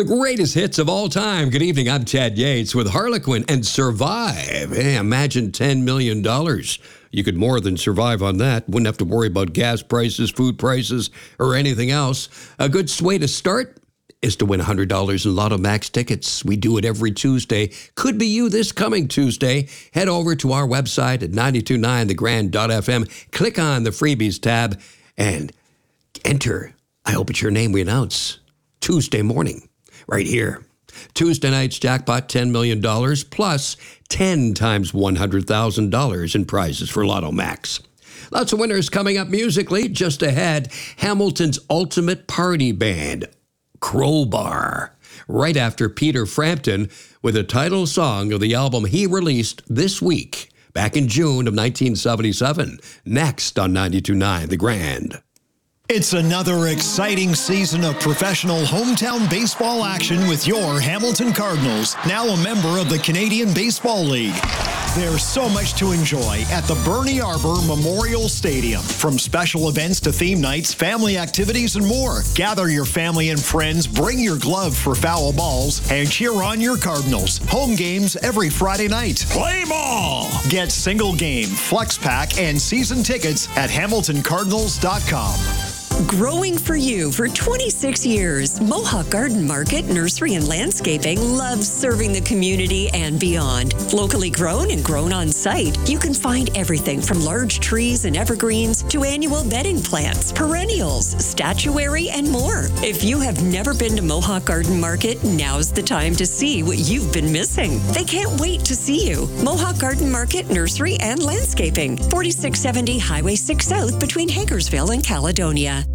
The greatest hits of all time. Good evening, I'm Chad Yates with Harlequin and Survive. Hey, imagine $10 million. You could more than survive on that. Wouldn't have to worry about gas prices, food prices, or anything else. A good way to start is to win $100 in Lotto Max tickets. We do it every Tuesday. Could be you this coming Tuesday. Head over to our website at 929thegrand.fm. Click on the freebies tab and enter. I hope it's your name we announce Tuesday morning right here. Tuesday night's jackpot, $10 million plus 10 times $100,000 in prizes for Lotto Max. Lots of winners coming up musically. Just ahead, Hamilton's ultimate party band, Crowbar, right after Peter Frampton with a title song of the album he released this week, back in June of 1977. Next on 92.9 The Grand. It's another exciting season of professional hometown baseball action with your Hamilton Cardinals, now a member of the Canadian Baseball League. There's so much to enjoy at the Bernie Arbor Memorial Stadium. From special events to theme nights, family activities, and more. Gather your family and friends, bring your glove for foul balls, and cheer on your Cardinals. Home games every Friday night. Play ball! Get single game, flex pack, and season tickets at HamiltonCardinals.com. Growing for you for 26 years, Mohawk Garden Market, Nursery and Landscaping loves serving the community and beyond. Locally grown and grown on site, you can find everything from large trees and evergreens to annual bedding plants, perennials, statuary, and more. If you have never been to Mohawk Garden Market, now's the time to see what you've been missing. They can't wait to see you. Mohawk Garden Market, Nursery and Landscaping, 4670 Highway 6 South between Hagersville and Caledonia.